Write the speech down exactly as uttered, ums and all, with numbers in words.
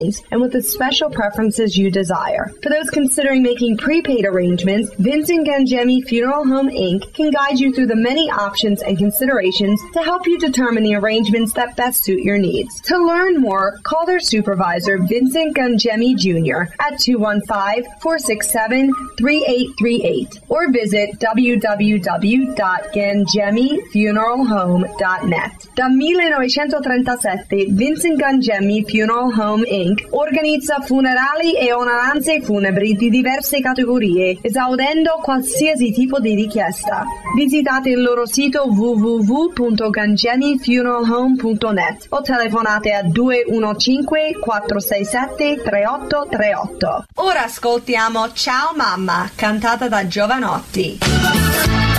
and with the special preferences you desire. For those considering making prepaid arrangements, Vincent Gangemi Funeral Home Incorporated can guide you through the many options and considerations to help you determine the arrangements that best suit your needs. To learn more, call their supervisor, Vincent Gangemi Junior at two one five, four six seven, three eight three eight or visit w w w dot gangemi funeral home dot net. Da millenovecentotrentasette Vincent Gangemi Funeral Home Incorporated organizza funerali e onoranze funebri di diverse categorie, esaudendo qualsiasi tipo di richiesta. Visitate il loro sito w w w punto gangemi funeral home punto net o telefonate a due uno cinque, quattro sei sette, tre otto tre otto. Ora ascoltiamo Ciao Mamma, cantata da Giovanotti.